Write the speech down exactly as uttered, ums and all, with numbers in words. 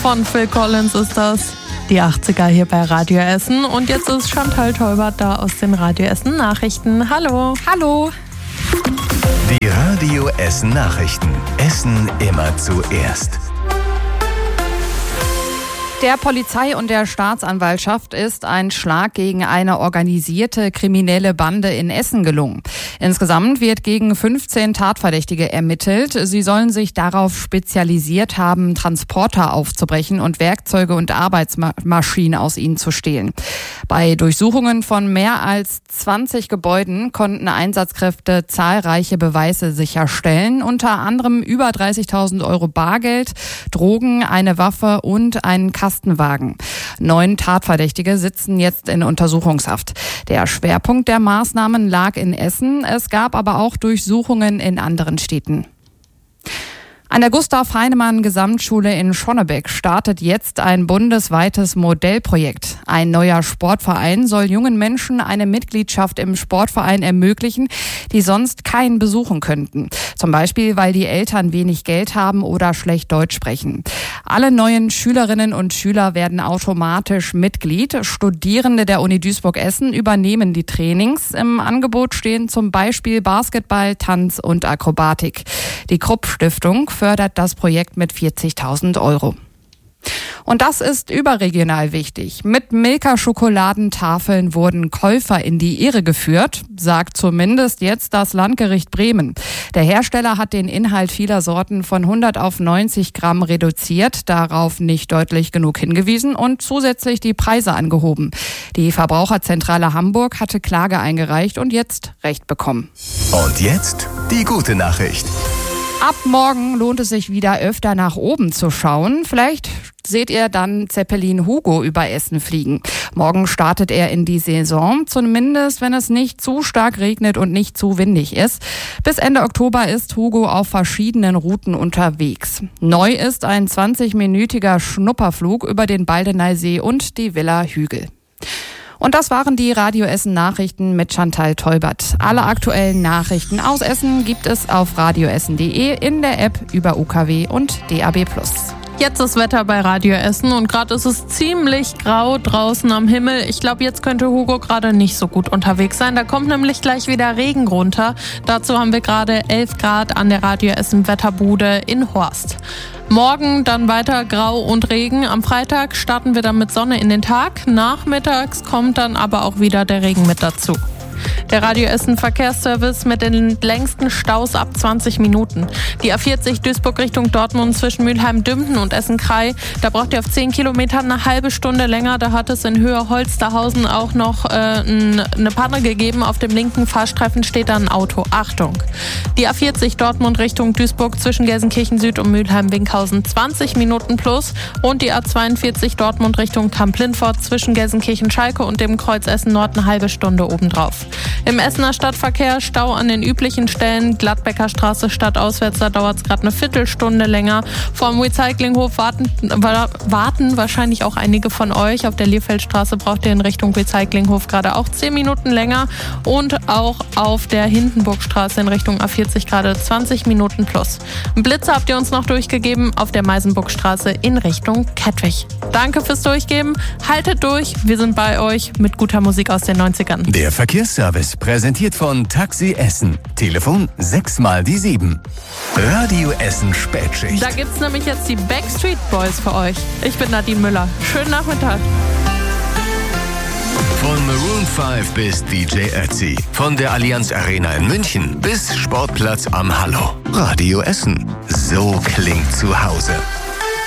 Von Phil Collins ist das. Die achtziger hier bei Radio Essen. Und jetzt ist Chantal Teubert da aus den Radio Essen Nachrichten. Hallo. Hallo. Die Radio Essen Nachrichten. Essen immer zuerst. Der Polizei und der Staatsanwaltschaft ist ein Schlag gegen eine organisierte kriminelle Bande in Essen gelungen. Insgesamt wird gegen fünfzehn Tatverdächtige ermittelt. Sie sollen sich darauf spezialisiert haben, Transporter aufzubrechen und Werkzeuge und Arbeitsmaschinen aus ihnen zu stehlen. Bei Durchsuchungen von mehr als zwanzig Gebäuden konnten Einsatzkräfte zahlreiche Beweise sicherstellen, unter anderem über dreißigtausend Euro Bargeld, Drogen, eine Waffe und einen Kastenwagen. Neun Tatverdächtige sitzen jetzt in Untersuchungshaft. Der Schwerpunkt der Maßnahmen lag in Essen. Es gab aber auch Durchsuchungen in anderen Städten. An der Gustav-Heinemann-Gesamtschule in Schonnebeck startet jetzt ein bundesweites Modellprojekt. Ein neuer Sportverein soll jungen Menschen eine Mitgliedschaft im Sportverein ermöglichen, die sonst keinen besuchen könnten. Zum Beispiel, weil die Eltern wenig Geld haben oder schlecht Deutsch sprechen. Alle neuen Schülerinnen und Schüler werden automatisch Mitglied. Studierende der Uni Duisburg-Essen übernehmen die Trainings. Im Angebot stehen zum Beispiel Basketball, Tanz und Akrobatik. Die Krupp-Stiftung fördert das Projekt mit vierzigtausend Euro. Und das ist überregional wichtig. Mit Milka-Schokoladentafeln wurden Käufer in die Irre geführt, sagt zumindest jetzt das Landgericht Bremen. Der Hersteller hat den Inhalt vieler Sorten von hundert auf neunzig Gramm reduziert, darauf nicht deutlich genug hingewiesen und zusätzlich die Preise angehoben. Die Verbraucherzentrale Hamburg hatte Klage eingereicht und jetzt Recht bekommen. Und jetzt die gute Nachricht. Ab morgen lohnt es sich wieder öfter nach oben zu schauen. Vielleicht seht ihr dann Zeppelin Hugo über Essen fliegen. Morgen startet er in die Saison, zumindest wenn es nicht zu stark regnet und nicht zu windig ist. Bis Ende Oktober ist Hugo auf verschiedenen Routen unterwegs. Neu ist ein zwanzigminütiger Schnupperflug über den Baldeneysee und die Villa Hügel. Und das waren die Radio Essen Nachrichten mit Chantal Teubert. Alle aktuellen Nachrichten aus Essen gibt es auf radioessen punkt de, in der App, über U K W und D A B plus. Jetzt das Wetter bei Radio Essen und gerade ist es ziemlich grau draußen am Himmel. Ich glaube, jetzt könnte Hugo gerade nicht so gut unterwegs sein. Da kommt nämlich gleich wieder Regen runter. Dazu haben wir gerade elf Grad an der Radio Essen Wetterbude in Horst. Morgen dann weiter Grau und Regen. Am Freitag starten wir dann mit Sonne in den Tag. Nachmittags kommt dann aber auch wieder der Regen mit dazu. Der Radio Essen Verkehrsservice mit den längsten Staus ab zwanzig Minuten. Die A vierzig Duisburg Richtung Dortmund zwischen Mülheim-Dümpten und Essen-Krei. Da braucht ihr auf zehn Kilometern eine halbe Stunde länger. Da hat es in Höhe Holsterhausen auch noch äh, eine Panne gegeben. Auf dem linken Fahrstreifen steht da ein Auto. Achtung! Die A vierzig Dortmund Richtung Duisburg zwischen Gelsenkirchen Süd und Mülheim-Winkhausen zwanzig Minuten plus. Und die A zweiundvierzig Dortmund Richtung Kamp-Lindfort zwischen Gelsenkirchen-Schalke und dem Kreuz Essen Nord eine halbe Stunde obendrauf. Im Essener Stadtverkehr Stau an den üblichen Stellen. Gladbecker Straße stadtauswärts, da dauert es gerade eine Viertelstunde länger. Vorm Recyclinghof warten, warten wahrscheinlich auch einige von euch. Auf der Lierfeldstraße braucht ihr in Richtung Recyclinghof gerade auch zehn Minuten länger. Und auch auf der Hindenburgstraße in Richtung A vierzig gerade zwanzig Minuten plus. Ein Blitzer habt ihr uns noch durchgegeben auf der Meisenburgstraße in Richtung Kettwig. Danke fürs Durchgeben. Haltet durch. Wir sind bei euch mit guter Musik aus den neunzigern. Der Verkehrsservice präsentiert von Taxi Essen. Telefon sechs mal die sieben. Radio Essen Spätschicht. Da gibt's nämlich jetzt die Backstreet Boys für euch. Ich bin Nadine Müller. Schönen Nachmittag. Von Maroon fünf bis D J Ötzi. Von der Allianz Arena in München bis Sportplatz am Hallo. Radio Essen. So klingt zu Hause.